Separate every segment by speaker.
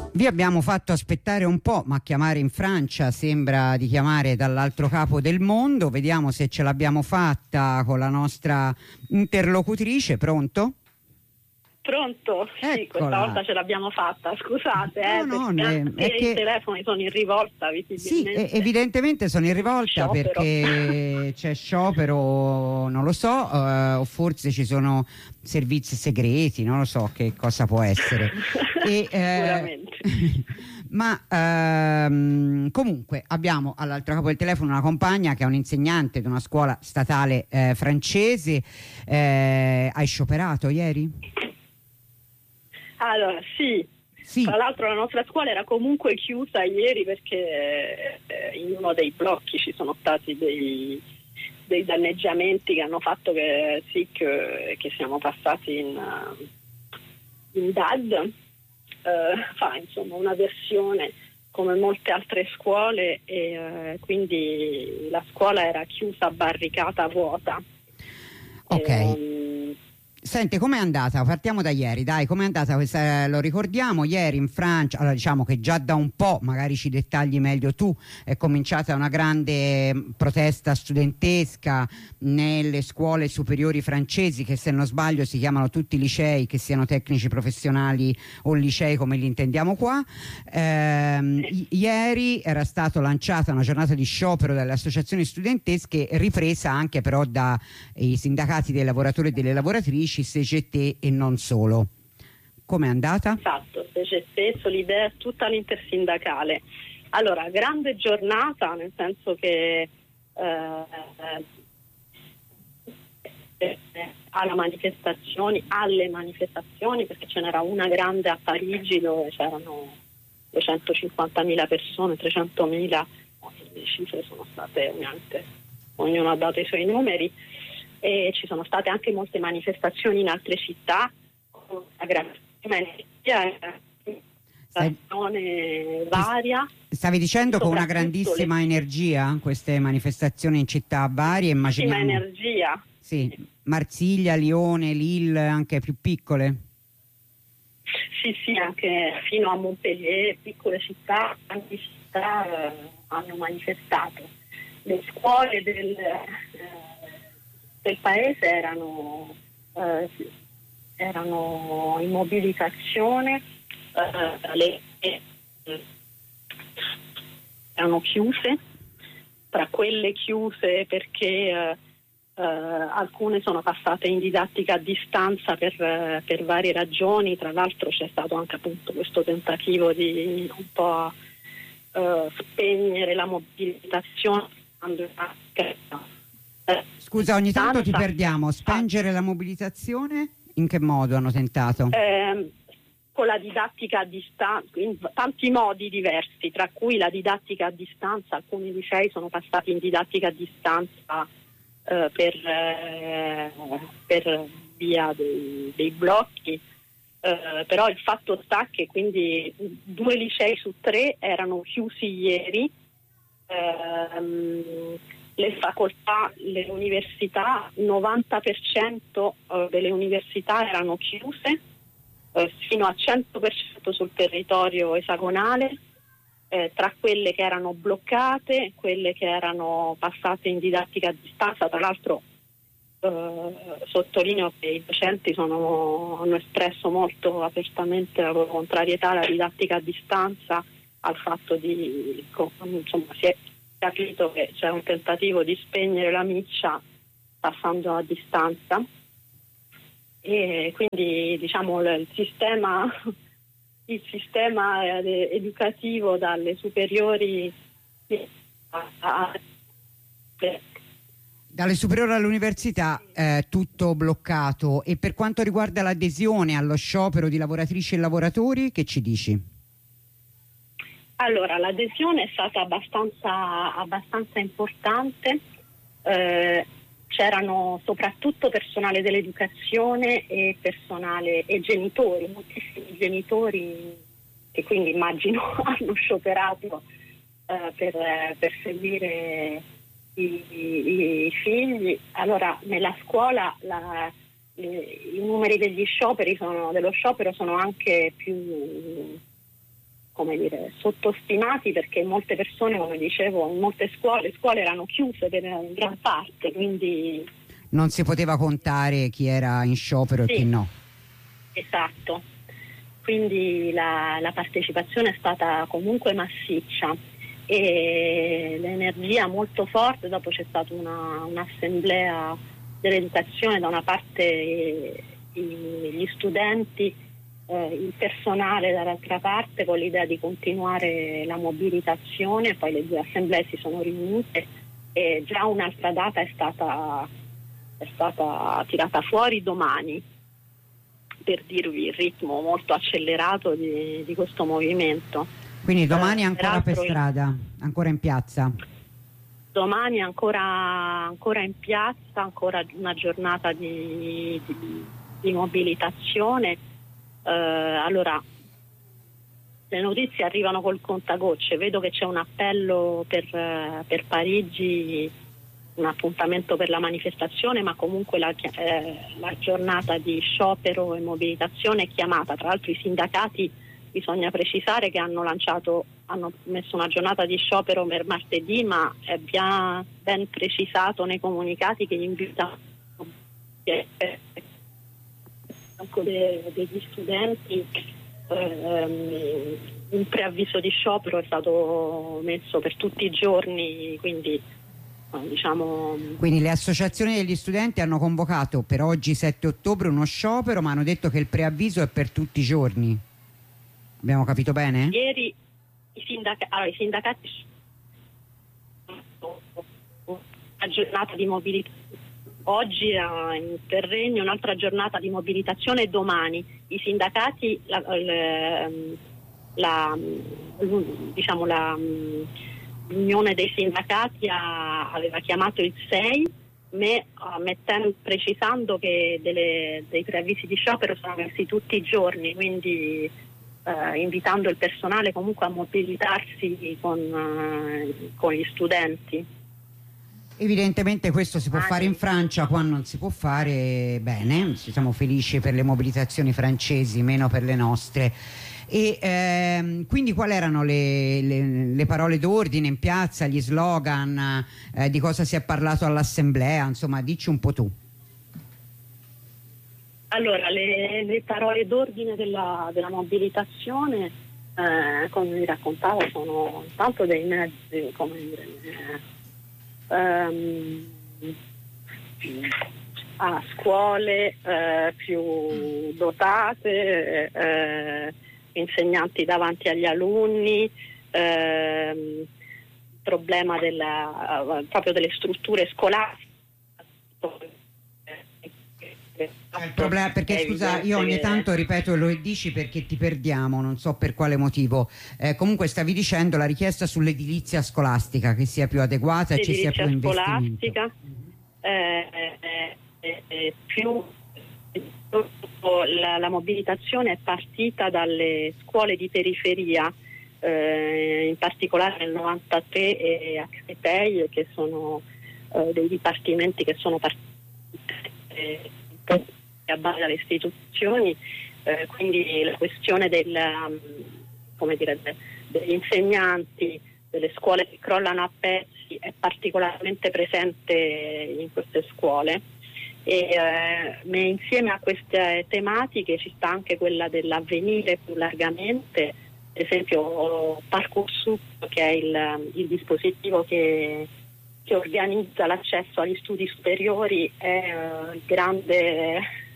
Speaker 1: Vi abbiamo fatto aspettare un po', ma chiamare in Francia sembra di chiamare dall'altro capo del mondo. Vediamo se ce l'abbiamo fatta con la nostra interlocutrice. Pronto?
Speaker 2: Pronto?
Speaker 1: Eccola.
Speaker 2: Sì, questa volta ce l'abbiamo fatta, scusate,
Speaker 1: è che
Speaker 2: i telefoni sono in rivolta visibilmente.
Speaker 1: Sì, evidentemente sono in rivolta
Speaker 2: Sciopero.
Speaker 1: perché c'è sciopero, non lo so, o forse ci sono servizi segreti, non lo so che cosa può essere.
Speaker 2: Sicuramente.
Speaker 1: Ma comunque abbiamo all'altro capo del telefono una compagna che è un'insegnante di una scuola statale francese. Hai scioperato ieri?
Speaker 2: Allora, sì. Tra l'altro la nostra scuola era comunque chiusa ieri perché in uno dei blocchi ci sono stati dei danneggiamenti che hanno fatto che siamo passati in DAD. Fa insomma una versione come molte altre scuole quindi la scuola era chiusa, barricata, vuota.
Speaker 1: Ok. Senti, com'è andata? Partiamo da ieri, dai, com'è andata questa? Lo ricordiamo, ieri in Francia, allora diciamo che già da un po', magari ci dettagli meglio tu, è cominciata una grande protesta studentesca nelle scuole superiori francesi, che se non sbaglio si chiamano tutti licei, che siano tecnici professionali o licei come li intendiamo qua. Ieri era stata lanciata una giornata di sciopero dalle associazioni studentesche, ripresa anche però dai sindacati dei lavoratori e delle lavoratrici, CGT e non solo. Com'è andata?
Speaker 2: Esatto, CGT, Solidaire, tutta l'intersindacale. Allora, grande giornata, nel senso che alle manifestazioni, perché ce n'era una grande a Parigi dove c'erano 250.000 persone, 300.000, le cifre sono state ovviamente, ognuno ha dato i suoi numeri. E ci sono state anche molte manifestazioni in altre città con una grandissima energia varia.
Speaker 1: Stavi dicendo con una grandissima energia queste manifestazioni in città varie, immaginiamo.
Speaker 2: Energia.
Speaker 1: Sì, Marsiglia, Lione, Lille, anche più piccole.
Speaker 2: Sì, anche fino a Montpellier, piccole città, tante città hanno manifestato. Le scuole del paese erano in mobilitazione, erano chiuse, tra quelle chiuse perché alcune sono passate in didattica a distanza per varie ragioni. Tra l'altro c'è stato anche appunto questo tentativo di un po' spegnere la mobilitazione.
Speaker 1: Scusa, ogni tanto ti perdiamo. Spengere la mobilitazione? In che modo hanno tentato?
Speaker 2: Con la didattica a distanza, in tanti modi diversi, tra cui la didattica a distanza. Alcuni licei sono passati in didattica a distanza per via dei blocchi, però il fatto sta che quindi 2 licei su 3 erano chiusi ieri. Le facoltà, le università, 90% delle università erano chiuse, fino a 100% sul territorio esagonale, tra quelle che erano bloccate, quelle che erano passate in didattica a distanza. Tra l'altro sottolineo che i docenti hanno espresso molto apertamente la loro contrarietà alla didattica a distanza, al fatto di, insomma, si è capito che c'è un tentativo di spegnere la miccia passando a distanza, e quindi diciamo il sistema educativo dalle superiori
Speaker 1: dalle superiori all'università tutto bloccato. E per quanto riguarda l'adesione allo sciopero di lavoratrici e lavoratori, che ci dici?
Speaker 2: Allora, l'adesione è stata abbastanza importante. C'erano soprattutto personale dell'educazione e personale e genitori, moltissimi genitori che quindi immagino hanno scioperato per seguire i figli. Allora, nella scuola i numeri dello sciopero sono anche più come dire, sottostimati, perché molte persone, come dicevo, in molte scuole erano chiuse per gran parte, quindi
Speaker 1: non si poteva contare chi era in sciopero
Speaker 2: sì,
Speaker 1: e chi no.
Speaker 2: esatto. Quindi la partecipazione è stata comunque massiccia e l'energia molto forte. Dopo c'è stata un'assemblea dell'educazione, da una parte gli studenti, il personale dall'altra parte, con l'idea di continuare la mobilitazione. Poi le due assemblee si sono riunite e già un'altra data è stata tirata fuori domani, per dirvi il ritmo molto accelerato di questo movimento.
Speaker 1: Quindi domani ancora per strada, ancora in piazza?
Speaker 2: Domani ancora in piazza, ancora una giornata di mobilitazione. Allora, le notizie arrivano col contagocce. Vedo che c'è un appello per Parigi, un appuntamento per la manifestazione, ma comunque la giornata di sciopero e mobilitazione è chiamata. Tra l'altro i sindacati, bisogna precisare che hanno messo una giornata di sciopero per martedì, ma è ben precisato nei comunicati che invitano degli studenti. Un preavviso di sciopero è stato messo per tutti i giorni, quindi diciamo.
Speaker 1: Quindi le associazioni degli studenti hanno convocato per oggi 7 ottobre uno sciopero, ma hanno detto che il preavviso è per tutti i giorni. Abbiamo capito bene?
Speaker 2: Ieri i sindacati una giornata di mobilitazione. Oggi in Terregno un'altra giornata di mobilitazione, e domani i sindacati l'unione dei sindacati aveva chiamato il 6, precisando che dei preavvisi di sciopero sono messi tutti i giorni, quindi invitando il personale comunque a mobilitarsi con gli studenti.
Speaker 1: Evidentemente questo si può fare in Francia, qua non si può fare. Bene, siamo felici per le mobilitazioni francesi, meno per le nostre. E quindi quali erano le parole d'ordine in piazza, gli slogan, di cosa si è parlato all'assemblea? Insomma, dici un po' tu.
Speaker 2: Allora, le parole d'ordine della mobilitazione, come vi raccontavo, sono tanto dei mezzi, come dire, a scuole più dotate, insegnanti davanti agli alunni, problema proprio delle strutture scolastiche.
Speaker 1: Il problema, perché scusa, io ogni tanto ripeto lo dici perché ti perdiamo, non so per quale motivo. Comunque stavi dicendo la richiesta sull'edilizia scolastica, che sia più adeguata e ci sia più investimento.
Speaker 2: Più la mobilitazione è partita dalle scuole di periferia, in particolare nel 93 e a Crepei, che sono dei dipartimenti che sono partiti a base dalle istituzioni, quindi la questione degli insegnanti, delle scuole che crollano a pezzi è particolarmente presente in queste scuole, e insieme a queste tematiche ci sta anche quella dell'avvenire più largamente. Per esempio Parcoursup, che è il dispositivo che organizza l'accesso agli studi superiori, è il grande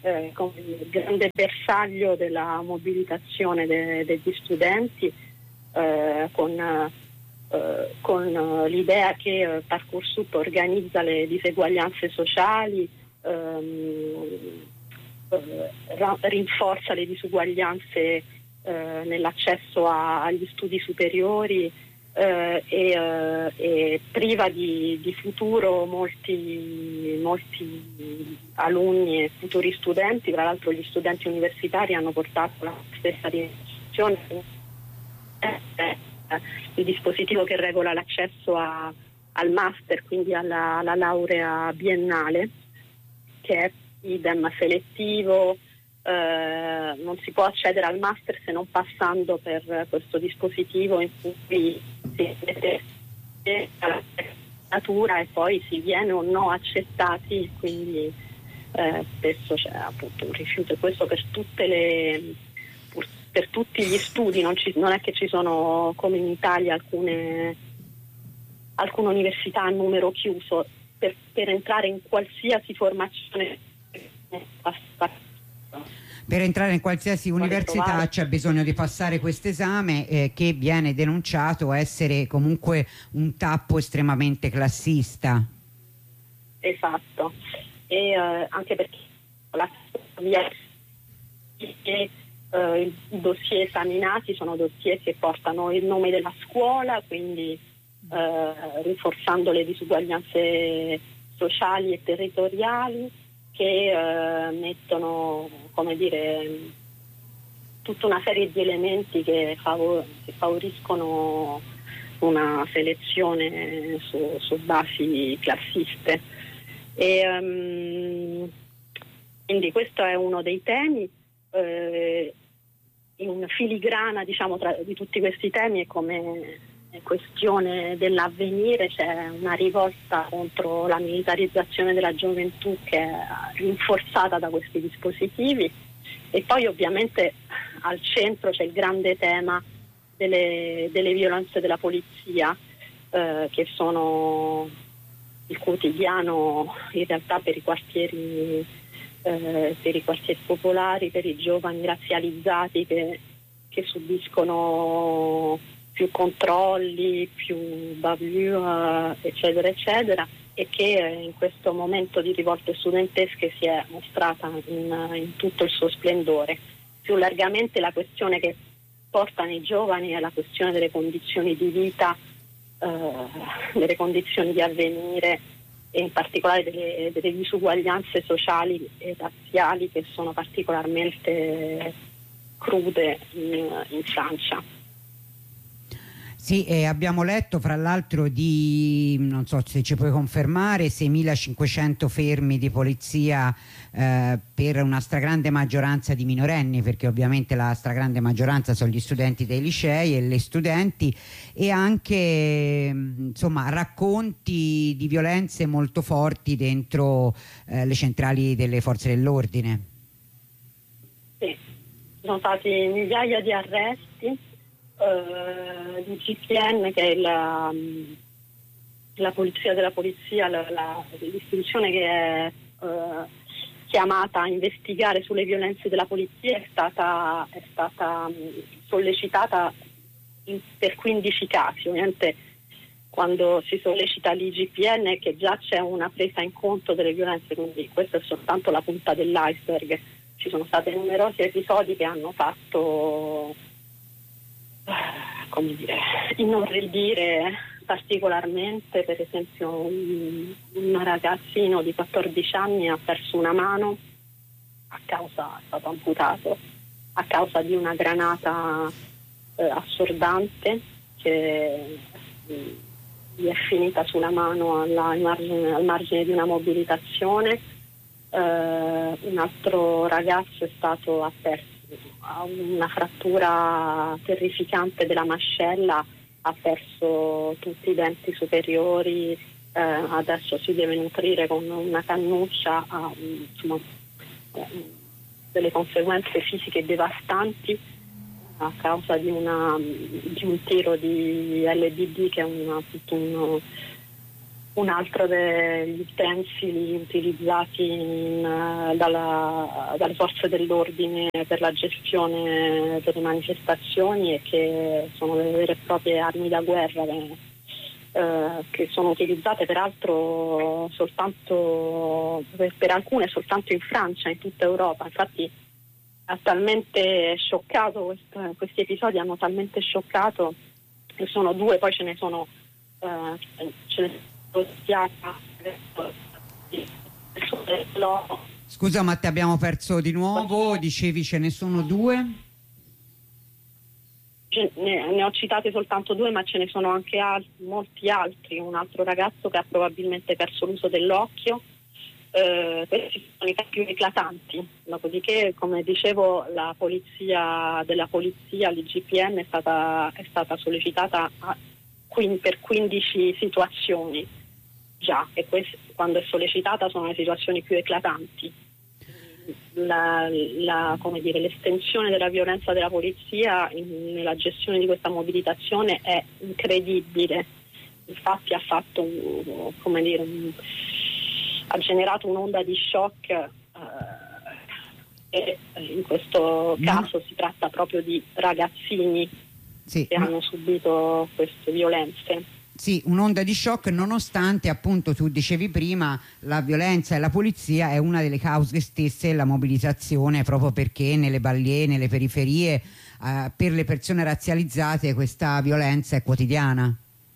Speaker 2: bersaglio della mobilitazione degli studenti, con l'idea che Parcoursup organizza le diseguaglianze sociali, rinforza le disuguaglianze nell'accesso agli studi superiori, e priva di futuro molti alunni e futuri studenti. Tra l'altro gli studenti universitari hanno portato la stessa dimensione, il dispositivo che regola l'accesso al master, quindi alla laurea biennale, che è idem selettivo, non si può accedere al master se non passando per questo dispositivo in cui si mette la natura e poi si viene o no accettati, quindi spesso c'è appunto un rifiuto, e questo per tutti gli studi, non è che ci sono come in Italia alcune università a numero chiuso. Per entrare in qualsiasi formazione,
Speaker 1: per entrare in qualsiasi università c'è bisogno di passare questo esame, che viene denunciato essere comunque un tappo estremamente classista.
Speaker 2: Esatto, e anche perché i dossier esaminati sono dossier che portano il nome della scuola, quindi rinforzando le disuguaglianze sociali e territoriali, che mettono, come dire, tutta una serie di elementi che favoriscono una selezione su basi classiste. E quindi questo è uno dei temi. In filigrana, diciamo, di tutti questi temi, è come questione dell'avvenire, c'è una rivolta contro la militarizzazione della gioventù che è rinforzata da questi dispositivi, e poi ovviamente al centro c'è il grande tema delle violenze della polizia, che sono il quotidiano in realtà per i quartieri popolari, per i giovani razzializzati che subiscono più controlli, più bavure, eccetera eccetera, e che in questo momento di rivolte studentesche si è mostrata in tutto il suo splendore. Più largamente la questione che portano i giovani è la questione delle condizioni di vita, delle condizioni di avvenire, e in particolare delle disuguaglianze sociali e razziali che sono particolarmente crude in Francia.
Speaker 1: Sì, abbiamo letto fra l'altro non so se ci puoi confermare, 6.500 fermi di polizia per una stragrande maggioranza di minorenni, perché ovviamente la stragrande maggioranza sono gli studenti dei licei e le studenti, e anche insomma racconti di violenze molto forti dentro le centrali delle forze dell'ordine.
Speaker 2: Sì, sono stati migliaia di arresti di GPN, che è la polizia della polizia, l'istituzione che è chiamata a investigare sulle violenze della polizia, è stata sollecitata per 15 casi. Ovviamente quando si sollecita l'IGPN è che già c'è una presa in conto delle violenze, quindi questa è soltanto la punta dell'iceberg. Ci sono stati numerosi episodi che hanno fatto, come dire, inorridire particolarmente. Per esempio un ragazzino di 14 anni ha perso una mano è stato amputato a causa di una granata assordante che gli è finita sulla mano al margine di una mobilitazione. Un altro ragazzo ha una frattura terrificante della mascella, ha perso tutti i denti superiori, adesso si deve nutrire con una cannuccia, ha delle conseguenze fisiche devastanti a causa di un tiro di LBD, che è un altro degli utensili utilizzati dalle forze dell'ordine per la gestione delle manifestazioni, e che sono delle vere e proprie armi da guerra che sono utilizzate peraltro soltanto per alcune soltanto in Francia, in tutta Europa. Infatti ha talmente scioccato, questi episodi hanno talmente scioccato, che sono due, poi ce ne sono
Speaker 1: Scusa, ma ti abbiamo perso di nuovo, dicevi ce ne sono due?
Speaker 2: Ne ho citate soltanto due, ma ce ne sono anche molti altri. Un altro ragazzo che ha probabilmente perso l'uso dell'occhio, questi sono i casi più eclatanti. Dopodiché, come dicevo, la polizia, l'IGPN è stata sollecitata per 15 situazioni già, e quando è sollecitata sono le situazioni più eclatanti. Come dire, l'estensione della violenza della polizia nella gestione di questa mobilitazione è incredibile. Infatti ha generato un'onda di shock, e in questo caso si tratta proprio di ragazzini che hanno subito queste violenze.
Speaker 1: Sì, un'onda di shock, nonostante appunto tu dicevi prima la violenza e la polizia è una delle cause stesse della mobilitazione, proprio perché nelle banlieue, nelle periferie, per le persone razzializzate questa violenza è quotidiana.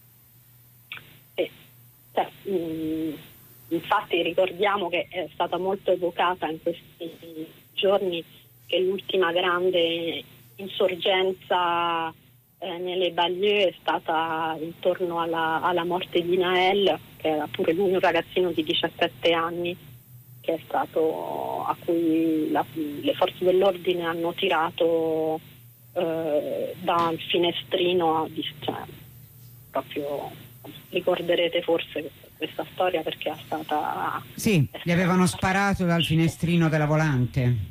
Speaker 2: Infatti ricordiamo che è stata molto evocata in questi giorni che l'ultima grande insorgenza nelle banlieue è stata intorno alla morte di Nael, che era pure lui un ragazzino di 17 anni che è stato, a cui le forze dell'ordine hanno tirato dal finestrino, proprio ricorderete forse questa storia perché è stata...
Speaker 1: Sì, gli avevano sparato dal finestrino della volante.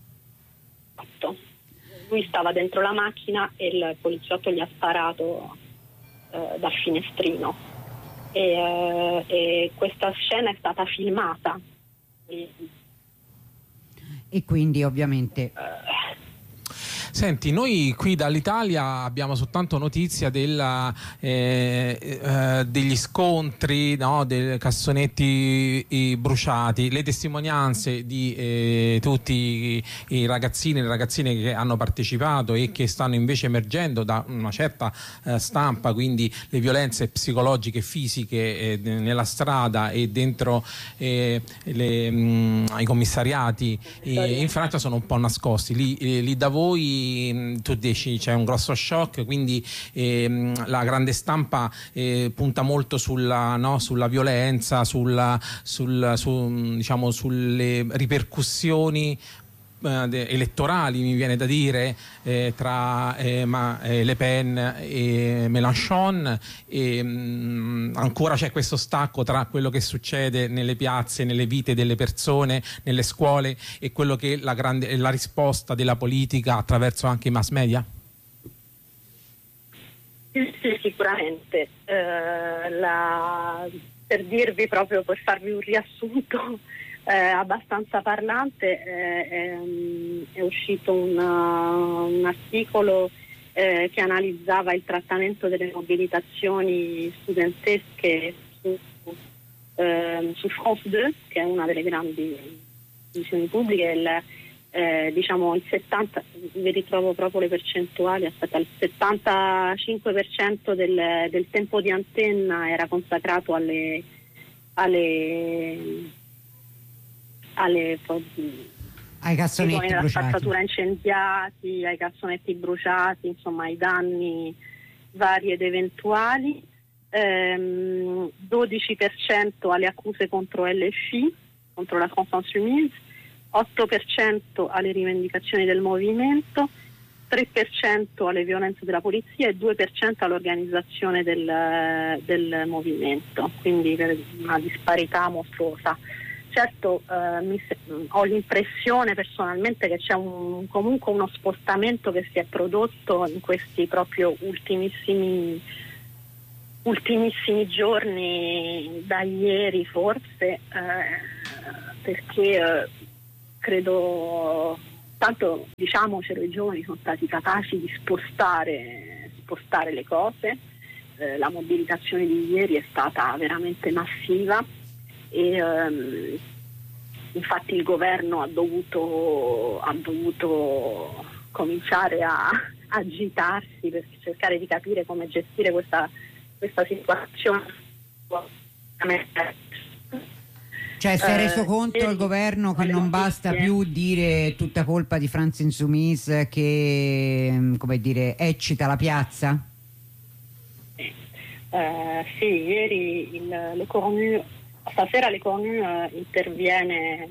Speaker 2: Lui stava dentro la macchina e il poliziotto gli ha sparato dal finestrino e questa scena è stata filmata
Speaker 1: e quindi ovviamente
Speaker 3: Senti, noi qui dall'Italia abbiamo soltanto notizia degli scontri, no, dei cassonetti bruciati, le testimonianze di tutti i ragazzini e le ragazzine che hanno partecipato e che stanno invece emergendo da una certa stampa, quindi le violenze psicologiche e fisiche nella strada e dentro ai commissariati in Francia sono un po' nascosti. Lì da voi tu dici c'è un grosso shock, quindi la grande stampa punta molto sulla violenza, diciamo, sulle ripercussioni elettorali, mi viene da dire, tra Le Pen e Mélenchon, e ancora c'è questo stacco tra quello che succede nelle piazze, nelle vite delle persone, nelle scuole, e quello che è la risposta della politica attraverso anche i mass media?
Speaker 2: Sì, sicuramente. Per dirvi, proprio per farvi un riassunto abbastanza parlante, è uscito un articolo che analizzava il trattamento delle mobilitazioni studentesche su France 2, che è una delle grandi televisioni pubbliche. Diciamo il 70, vi ritrovo proprio le percentuali, il 75% del tempo di antenna era consacrato ai
Speaker 1: cassonetti
Speaker 2: alla
Speaker 1: bruciati,
Speaker 2: spazzatura incendiati, ai cassonetti bruciati, insomma ai danni vari ed eventuali, 12% alle accuse contro LFI, contro la France Insoumise, 8% alle rivendicazioni del movimento, 3% alle violenze della polizia e 2% all'organizzazione del movimento, quindi una disparità mostruosa. Certo, ho l'impressione personalmente che c'è comunque uno spostamento che si è prodotto in questi proprio ultimissimi giorni, da ieri forse, perché credo, tanto diciamocelo, i giovani sono stati capaci di spostare le cose, la mobilitazione di ieri è stata veramente massiva e infatti il governo ha dovuto cominciare a agitarsi per cercare di capire come gestire questa situazione.
Speaker 1: Cioè si è reso conto il governo che non basta più dire tutta colpa di France Insoumise che, come dire, eccita la piazza?
Speaker 2: Sì, ieri Le Cornu Stasera l'Econ interviene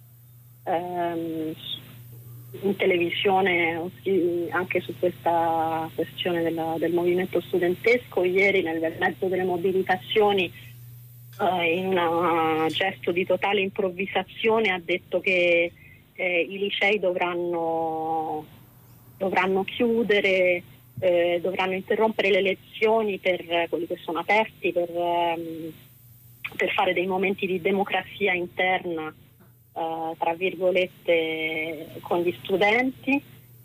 Speaker 2: in televisione anche su questa questione del movimento studentesco. Ieri nel mezzo delle mobilitazioni, in un gesto di totale improvvisazione, ha detto che i licei dovranno chiudere, dovranno interrompere le lezioni per quelli che sono aperti, per fare dei momenti di democrazia interna, tra virgolette, con gli studenti.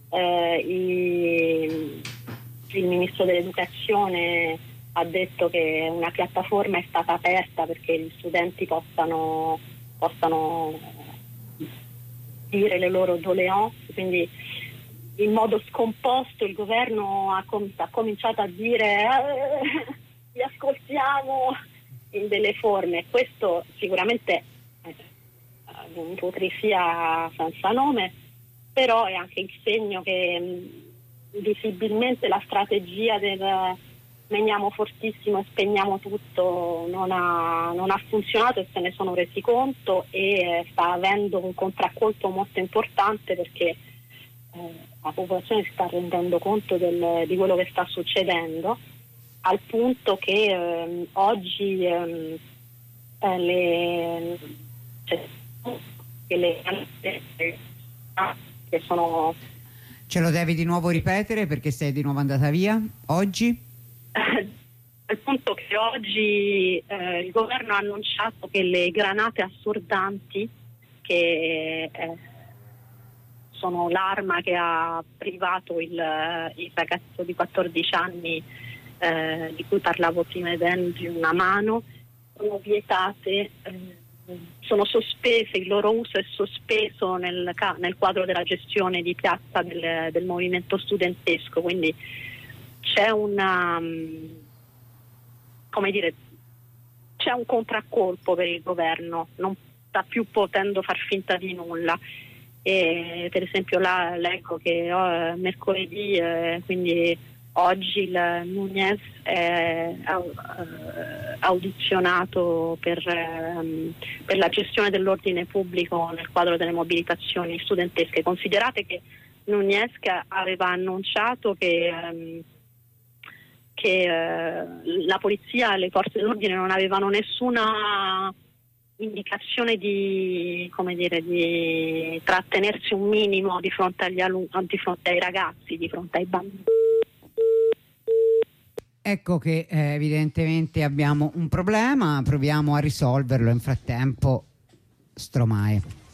Speaker 2: Il ministro dell'Educazione ha detto che una piattaforma è stata aperta perché gli studenti possano dire le loro doléances, quindi in modo scomposto il governo ha cominciato a dire vi ascoltiamo in delle forme. Questo sicuramente è un'ipocrisia senza nome, però è anche il segno che visibilmente la strategia del meniamo fortissimo e spegniamo tutto non ha funzionato, e se ne sono resi conto, e sta avendo un contraccolpo molto importante, perché la popolazione si sta rendendo conto di quello che sta succedendo, al punto che oggi che sono...
Speaker 1: Ce lo devi di nuovo ripetere perché sei di nuovo andata via? Oggi?
Speaker 2: Al punto che oggi il governo ha annunciato che le granate assordanti, che sono l'arma che ha privato il ragazzo di 14 anni di cui parlavo prima, di una mano, sono vietate, sono sospese, il loro uso è sospeso nel quadro della gestione di piazza del movimento studentesco. Quindi c'è c'è un contraccolpo per il governo, non sta più potendo far finta di nulla. E per esempio leggo che mercoledì, quindi oggi, il Núñez è audizionato per la gestione dell'ordine pubblico nel quadro delle mobilitazioni studentesche. Considerate che Núñez aveva annunciato che la polizia e le forze dell'ordine non avevano nessuna indicazione di trattenersi un minimo di fronte di fronte ai ragazzi, di fronte ai bambini.
Speaker 1: Ecco che evidentemente abbiamo un problema, proviamo a risolverlo. In frattempo, Stromae.